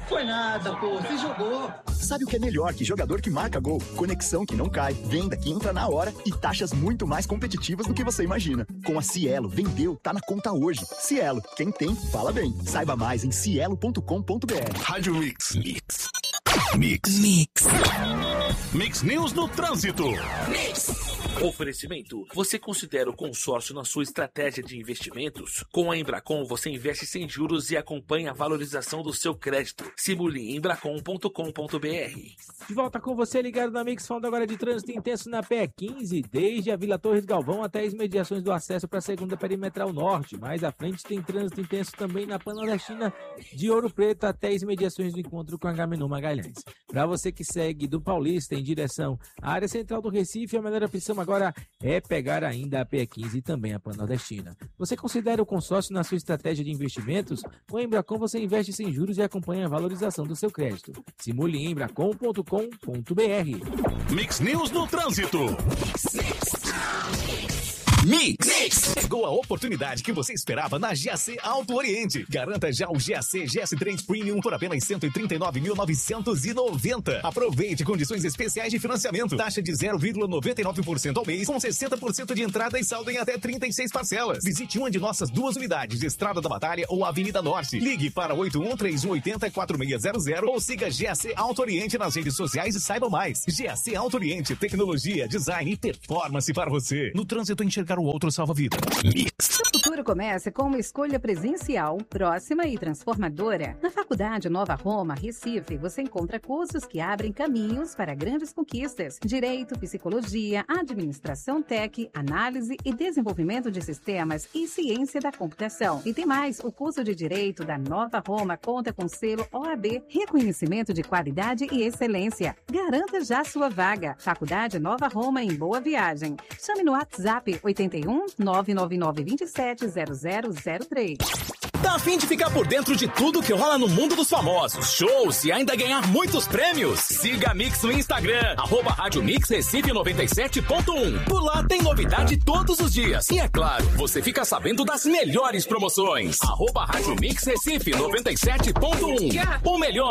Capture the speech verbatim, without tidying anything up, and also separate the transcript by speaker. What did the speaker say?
Speaker 1: Foi nada, pô. Você jogou.
Speaker 2: Sabe o que é melhor que jogador que marca gol? Conexão que não cai, venda que entra na hora e taxas muito mais competitivas do que você imagina. Com a Cielo, vendeu, tá na conta hoje. Cielo, quem tem, fala bem. Saiba mais em cielo ponto com ponto b r.
Speaker 3: Rádio Mix. Mix. Mix. Mix. Mix News no trânsito. Mix.
Speaker 4: Oferecimento. Você considera o consórcio na sua estratégia de investimentos? Com a Embracon, você investe sem juros e acompanha a valorização do seu crédito. Simule em embracon ponto com ponto b r.
Speaker 5: De volta com você, ligado na Mix, falando agora de trânsito intenso na P E quinze, desde a Vila Torres Galvão até as imediações do acesso para a segunda perimetral norte. Mais à frente tem trânsito intenso também na Panordestina de Ouro Preto até as imediações do encontro com a Agamenon Magalhães. Para você que segue do Paulista em direção à área central do Recife, a melhor opção agora é pegar ainda a P E quinze e também a Panordestina. Você considera o consórcio na sua estratégia de investimentos? Com a Embracon você investe sem juros e acompanha a valorização do seu crédito. Simule em embracon ponto com ponto b r.
Speaker 3: Mix News no trânsito. Mix, mix. Mix. Mix. Chegou a oportunidade que você esperava na G A C Auto Oriente. Garanta já o G A C G S três Premium por apenas cento e trinta e nove mil novecentos e noventa. Aproveite condições especiais de financiamento. Taxa de zero vírgula noventa e nove por cento ao mês, com sessenta por cento de entrada e saldo em até trinta e seis parcelas. Visite uma de nossas duas unidades, Estrada da Batalha ou Avenida Norte. Ligue para oito um três um oito zero quatro seis zero zero ou siga G A C Auto Oriente nas redes sociais e saiba mais. G A C Auto Oriente, tecnologia, design e performance para você. No trânsito, enxergar o outro salva-vida. Mix.
Speaker 6: O futuro começa com uma escolha presencial, próxima e transformadora. Na Faculdade Nova Roma, Recife, você encontra cursos que abrem caminhos para grandes conquistas. Direito, psicologia, administração tech, análise e desenvolvimento de sistemas e ciência da computação. E tem mais, o curso de Direito da Nova Roma conta com selo O A B, reconhecimento de qualidade e excelência. Garanta já sua vaga. Faculdade Nova Roma em Boa Viagem. Chame no WhatsApp oito um nove nove nove dois sete zero zero zero três.
Speaker 7: Tá a fim de ficar por dentro de tudo que rola no mundo dos famosos, shows e ainda ganhar muitos prêmios? Siga a Mix no Instagram, arroba Rádio Mix Recife noventa e sete ponto um. Por lá tem novidade todos os dias. E é claro, você fica sabendo das melhores promoções. Arroba Rádio Mix Recife noventa e sete ponto um. O melhor